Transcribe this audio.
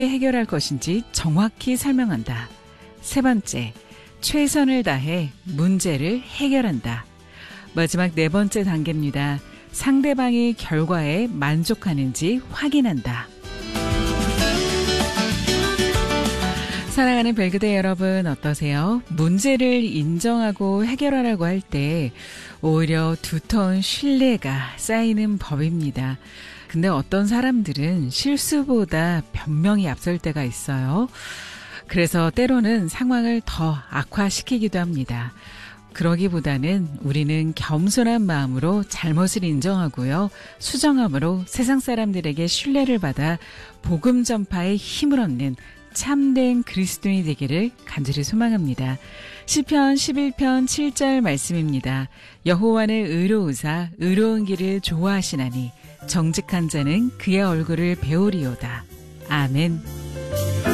해결할 것인지 정확히 설명한다. 세 번째, 최선을 다해 문제를 해결한다. 마지막 네 번째 단계입니다. 상대방이 결과에 만족하는지 확인한다. 사랑하는 별그대 여러분, 어떠세요? 문제를 인정하고 해결하라고 할 때 오히려 두터운 신뢰가 쌓이는 법입니다. 근데 어떤 사람들은 실수보다 변명이 앞설 때가 있어요. 그래서 때로는 상황을 더 악화시키기도 합니다. 그러기보다는 우리는 겸손한 마음으로 잘못을 인정하고요. 수정함으로 세상 사람들에게 신뢰를 받아 복음 전파에 힘을 얻는 참된 그리스도인이 되기를 간절히 소망합니다. 시편 11편 7절 말씀입니다. 여호와는 의로우사 의로운 길을 좋아하시나니 정직한 자는 그의 얼굴을 배우리오다. 아멘.